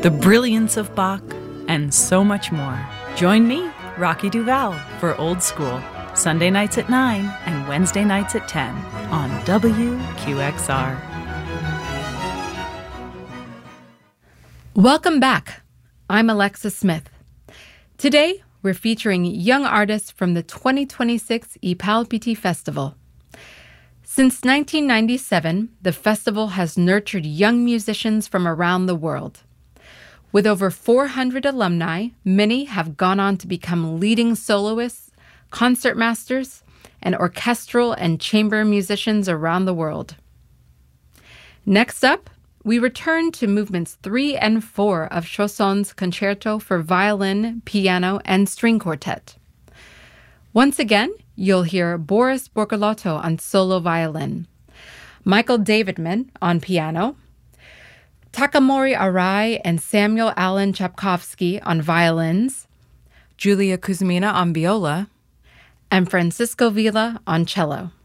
the brilliance of Bach, and so much more. Join me, Rocky Duval, for Old School, Sunday nights at 9 and Wednesday nights at 10 on WQXR. Welcome back. I'm Alexa Smith. Today, we're featuring young artists from the 2026 Ipalpiti Festival. Since 1997, the festival has nurtured young musicians from around the world. With over 400 alumni, many have gone on to become leading soloists, concertmasters, and orchestral and chamber musicians around the world. Next up, we return to movements 3 and 4 of Chausson's Concerto for Violin, Piano, and String Quartet. Once again, you'll hear Boris Borgolotto on solo violin, Michael Davidman on piano, Takamori Arai and Samuel Allen Chapkovsky on violins, Julia Kuzmina on viola, and Francisco Villa on cello.